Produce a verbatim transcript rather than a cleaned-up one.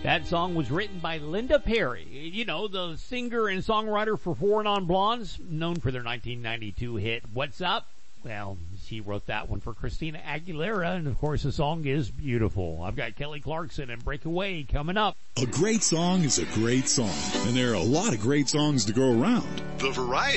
That song was written by Linda Perry, you know, the singer and songwriter for Four Non Blondes, known for their nineteen ninety-two hit, What's Up? Well, she wrote that one for Christina Aguilera, and of course the song is beautiful. I've got Kelly Clarkson and Breakaway coming up. A great song is a great song, and there are a lot of great songs to go around. The variety